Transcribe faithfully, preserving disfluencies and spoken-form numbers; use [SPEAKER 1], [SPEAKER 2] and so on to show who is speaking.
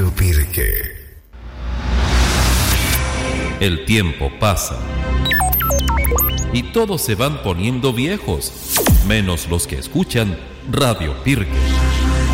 [SPEAKER 1] Radio Pirque.
[SPEAKER 2] El tiempo pasa y todos se van poniendo viejos, menos los que escuchan Radio Pirque.